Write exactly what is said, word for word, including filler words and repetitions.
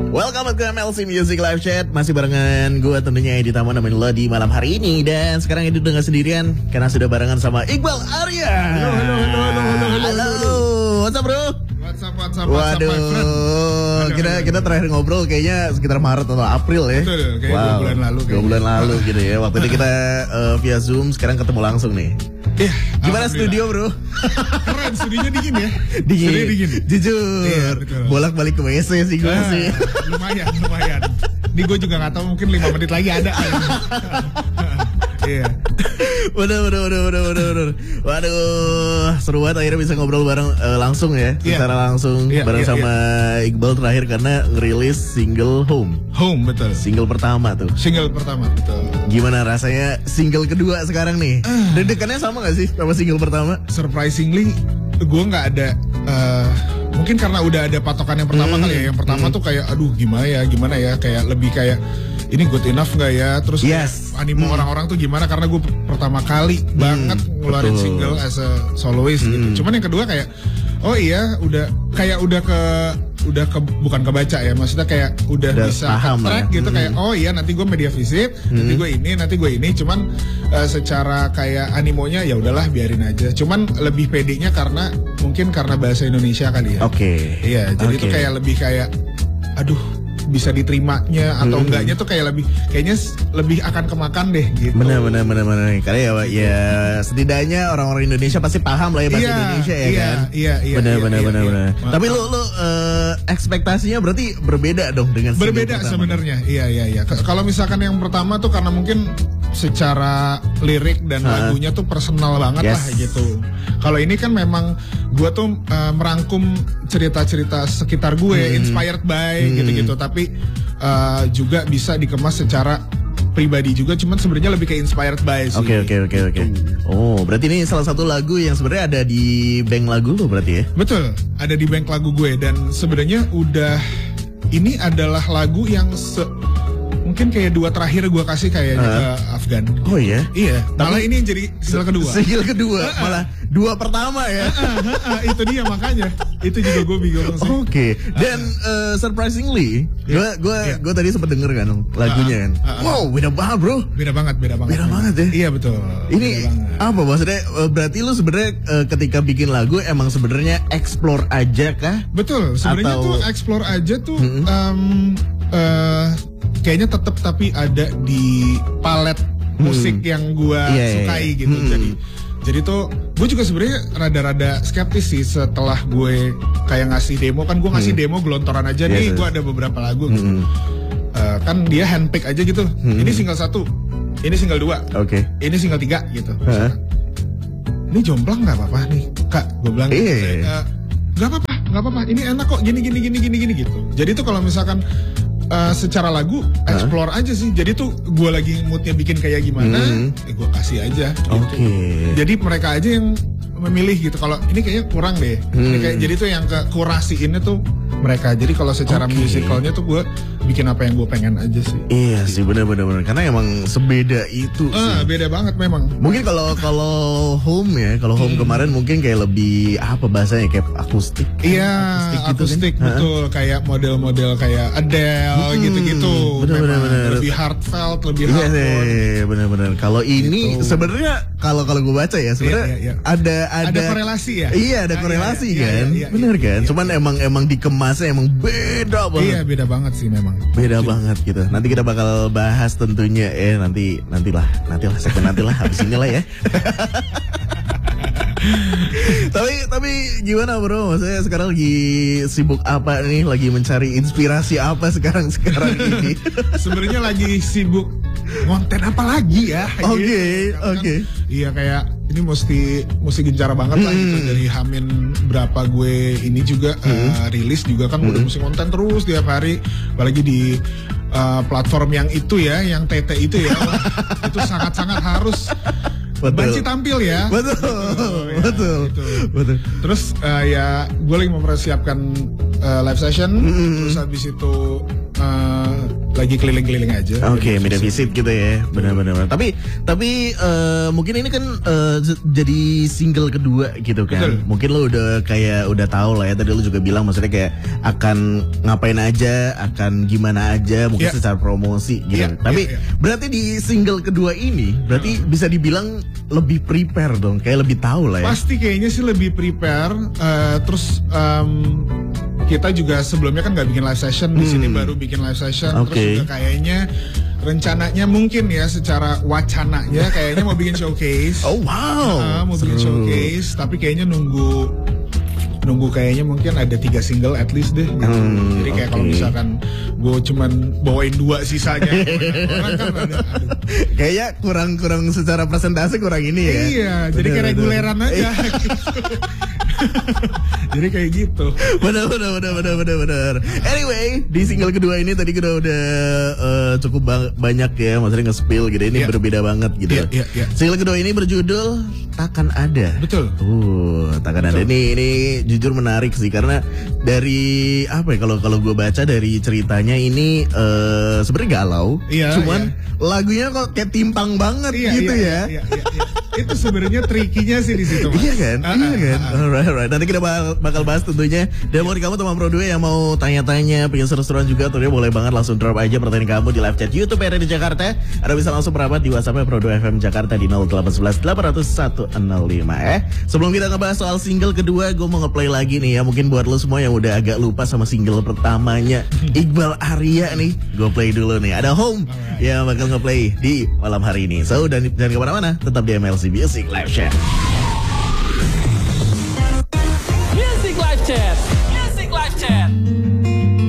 Welcome ke M L C Music Live Chat. Masih barengan gue tentunya Edi Tamo nemenin lo di malam hari ini. Dan sekarang Edi udah gak sendirian karena sudah barengan sama Iqbal Arya. Halo, halo, halo, halo, halo, halo. Halo, what's up bro? What's up, what's up, what's up, my friend? Waduh, kita kita terakhir ngobrol kayaknya sekitar Maret atau April ya. Betul, kayak wow, dua bulan lalu. Dua bulan lalu gitu ya. Waktu itu kita uh, via Zoom, sekarang ketemu langsung nih. Iya. Gimana studio bro? Keren, studionya dingin ya. Dingin. Studio dingin. Jujur. Iya, betul. Bolak-balik ke W C sih gue Ah, sih. Lumayan, lumayan. Ini gue juga gak tahu, mungkin lima menit lagi ada. Iya. Waduh, waduh, waduh, waduh, waduh, waduh. Waduh, seru banget akhirnya bisa ngobrol bareng uh, langsung ya, Iya. secara langsung Iya, bareng iya, sama Iqbal terakhir karena ngerilis single Home. Home, betul. Single pertama tuh. Single pertama, betul. Gimana rasanya single kedua sekarang nih? Uh. Deg-degannya sama gak sih sama single pertama? Surprisingly, gue nggak ada. Uh, mungkin karena udah ada patokan yang pertama Hmm. kali ya. Yang pertama Hmm. tuh kayak, aduh gimana ya, gimana ya, kayak lebih kayak ini good enough nggak ya? Terus Yes. animo Hmm. orang-orang tuh gimana? Karena gue pertama kali banget ngeluarin betul. single as a soloist Hmm. gitu. Cuman yang kedua kayak, oh iya, udah kayak udah ke udah ke bukan kebaca ya, maksudnya kayak udah, Udah bisa paham track lah ya. gitu. Hmm. Kayak oh iya nanti gue media visit, nanti gue ini, nanti gue ini. Cuman uh, secara kayak animonya ya udahlah biarin aja. Cuman lebih pedenya karena mungkin karena bahasa Indonesia kali ya. Oke. Iya, jadi Oke. itu kayak lebih kayak, aduh bisa diterimanya atau Hmm. enggaknya tuh kayak lebih kayaknya s- lebih akan kemakan deh gitu. Benar, benar, benar, benar. Karena ya, ya setidaknya orang-orang Indonesia pasti paham lah ya bahasa Iya, Indonesia ya iya, kan. iya, iya, Benar, iya, benar, iya, benar, iya. benar. Ma- Tapi lu, lu eh, ekspektasinya berarti berbeda dong dengan single Berbeda pertama. sebenarnya. Iya, iya, iya. K- Kalau misalkan yang pertama tuh karena mungkin secara lirik dan Ha. lagunya tuh personal banget Yes. lah gitu. Kalau ini kan memang gua tuh uh, merangkum cerita-cerita sekitar gue, Hmm. inspired by Hmm. gitu-gitu. Tapi uh, juga bisa dikemas secara pribadi juga. Cuman sebenarnya lebih ke inspired by sih. Oke, oke, oke, oke. Oh, berarti ini salah satu lagu yang sebenarnya ada di bank lagu lo berarti ya? Betul, ada di bank lagu gue dan sebenarnya udah ini adalah lagu yang se mungkin kayak dua terakhir gue kasih kayaknya Uh. ke Afgan. Oh iya? Iya, malah ini yang jadi single kedua. Single kedua, malah dua pertama ya. Ah, itu dia makanya. Itu juga gue bingung sih. Oke, dan eh, surprisingly, gue Iya, gue iya. gue tadi sempat denger kan lagunya kan. Ah, ah, ah. Wow, beda banget bro. Beda banget, beda banget. Beda banget ya? Iya betul. Ini Beda banget. apa maksudnya? eh, Berarti lu sebenarnya eh, ketika bikin lagu emang sebenarnya explore aja kah? Betul, sebenarnya Atau- tuh explore aja tuh Mm-mm. em, eh, kayaknya tetap tapi ada di palet musik yang gua Iya, iya, sukai iya. gitu. Hmm. Jadi jadi tuh gue juga sebenarnya rada-rada skeptis sih setelah gue kayak ngasih demo kan gue ngasih Hmm. demo gelontoran aja Yes, nih, yes. gue ada beberapa lagu gitu. Hmm. Eh, kan dia handpick aja gitu. Hmm. Ini single satu, ini single dua, Oke. ini single tiga gitu. Hah? Ini jomplang nggak apa-apa nih kak, gue bilang. Iya. "Eh, nggak apa-apa, nggak apa-apa. Ini enak kok, gini gini gini gini gini gitu. Jadi tuh kalau misalkan eh, secara lagu explore aja sih. Jadi tuh gue lagi moodnya bikin kayak gimana, Hmm. eh, gue kasih aja. Gitu. Oke. Jadi mereka aja yang memilih gitu. Kalau ini kayaknya kurang deh. Ini Hmm. kayak, jadi tuh yang ke kurasiinnya tuh mereka. Jadi kalau secara Oke. musicalnya tuh gue bikin apa yang gue pengen aja sih. Iya sih benar-benar benar. Karena emang sebeda itu sih. Ah, beda banget memang. Mungkin kalau kalau home ya, kalau home kemarin mungkin kayak lebih apa bahasanya kayak akustik. kan? Iya, gitu akustik kan? betul, kayak model-model kayak Adele Hmm, gitu-gitu. bener, Memang bener, bener. lebih heartfelt, lebih Iya hardcore. sih, benar-benar. Kalau ini Gitu. sebenarnya kalau kalau gue baca ya sebenarnya Iya, iya, iya. ada ada Ada korelasi ya? Iya ada Ah, korelasi iya, iya, kan, iya, iya, bener iya, kan? iya, Cuman iya. emang emang dikemasnya emang beda banget. Iya, beda banget sih memang. Beda banget gitu. Nanti kita bakal bahas tentunya eh nanti nantilah nantilah segmen nantilah habis inilah ya. tapi tapi gimana bro? Maksudnya sekarang lagi sibuk apa nih? Lagi mencari inspirasi apa sekarang sekarang ini? Sebenarnya lagi sibuk konten apa lagi ya? Oke, Gitu. Karena kan, oke. Iya kayak ini mesti mesti gencar banget lah gitu Hmm. dari Hamin berapa gue ini juga eh, rilis juga kan udah mesti konten terus tiap hari, apalagi di eh, platform yang itu ya, yang T T itu ya, itu sangat-sangat harus Betul. banci tampil ya. Betul, ya, betul, gitu. betul. Terus eh, ya gue lagi mempersiapkan eh, live session, Mm-mm. terus habis itu uh, lagi keliling-keliling aja. Oke, okay, media visit gitu ya, benar-benar. Tapi tapi uh, mungkin ini kan uh, jadi single kedua gitu kan. Betul. Mungkin lo udah kayak udah tahu lah ya. Tadi lo juga bilang maksudnya kayak akan ngapain aja, akan gimana aja, mungkin yeah. secara promosi gitu. Yeah, Tapi yeah, yeah. berarti di single kedua ini, berarti bisa dibilang lebih prepare dong, kayak lebih tahu lah ya. Pasti kayaknya sih lebih prepare. Uh, terus um, kita juga sebelumnya kan nggak bikin live session, di sini hmm. baru bikin live session. Okay. Terus juga kayaknya rencananya mungkin ya secara wacananya kayaknya mau bikin showcase. Oh wow. Uh, mau bikin showcase, tapi kayaknya nunggu nunggu kayaknya mungkin ada tiga single at least deh. Gitu. Hmm, Jadi kayak okay. kalau misalkan gue cuman bawain dua sisanya, orang kan ada. Aduh. Kayaknya kurang-kurang secara presentasi kurang ini ya. Iya, bener, jadi kayak reguleran aja. Jadi kayak gitu. Benar, benar, benar, benar, benar, benar. Anyway, di single kedua ini tadi kita udah uh, cukup bang- banyak ya, maksudnya nge-spill gitu. Ini yeah. berbeda banget gitu. Yeah, yeah, yeah. Single kedua ini berjudul Takkan Ada. Betul. Uh, Takkan Betul. Ada. Ini ini jujur menarik sih karena dari apa ya kalau kalau gue baca dari ceritanya ini uh, sebenarnya galau. Yeah, cuman yeah. lagunya kok kayak timpang banget yeah, gitu yeah, ya. Yeah, yeah, yeah, yeah. Itu sebenarnya trikinya sih di situ. Iya kan? Uh, iya uh, kan? Uh, uh. Alright, alright. Nanti kita bakal, bakal bahas tentunya. Dan buat kamu teman Pro dua yang mau tanya-tanya, pengen seru-seruan juga, tentunya boleh banget langsung drop aja pertanyaan kamu di live chat YouTube R R D Jakarta. Ada bisa langsung merapat di WhatsApp Pro dua F M Jakarta di nol delapan satu satu delapan nol satu nol lima eh. Sebelum kita ngebahas soal single kedua, gue mau ngeplay lagi nih ya. Mungkin buat lo semua yang udah agak lupa sama single pertamanya Iqbal Arya nih, gue play dulu nih. Ada Home alright. yang bakal ngeplay di malam hari ini. So, dan jangan kemana-mana, tetap di M L C Music Live Chat. Music Live Chat. Music Live Chat.